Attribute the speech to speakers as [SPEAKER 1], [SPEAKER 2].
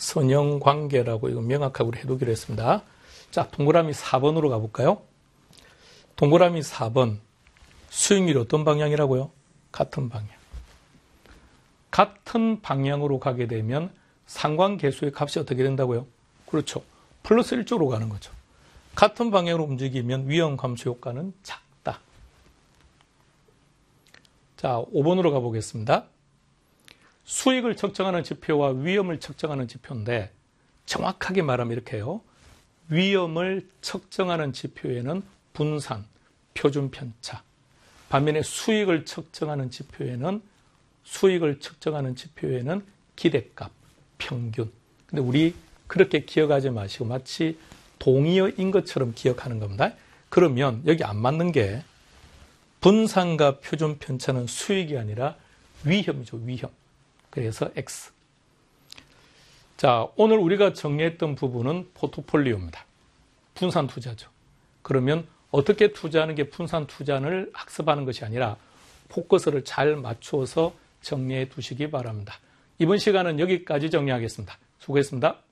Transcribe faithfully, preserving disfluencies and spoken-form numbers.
[SPEAKER 1] 선형관계라고 이거 명확하게 우리 해두기로 했습니다. 자, 동그라미 사 번으로 가볼까요? 동그라미 사 번. 수익률이 어떤 방향이라고요? 같은 방향. 같은 방향으로 가게 되면 상관계수의 값이 어떻게 된다고요? 그렇죠. 플러스 일 쪽으로 가는 거죠. 같은 방향으로 움직이면 위험 감소 효과는 작다. 자, 오 번으로 가보겠습니다. 수익을 측정하는 지표와 위험을 측정하는 지표인데 정확하게 말하면 이렇게 해요. 위험을 측정하는 지표에는 분산, 표준 편차. 반면에 수익을 측정하는 지표에는 수익을 측정하는 지표에는 기대값, 평균. 근데 우리 그렇게 기억하지 마시고 마치 동의어인 것처럼 기억하는 겁니다. 그러면 여기 안 맞는 게 분산과 표준 편차는 수익이 아니라 위험이죠, 위험. 그래서 X. 자, 오늘 우리가 정리했던 부분은 포트폴리오입니다. 분산 투자죠. 그러면 어떻게 투자하는 게 분산 투자를 학습하는 것이 아니라 포커스를 잘 맞추어서 정리해 두시기 바랍니다. 이번 시간은 여기까지 정리하겠습니다. 수고했습니다.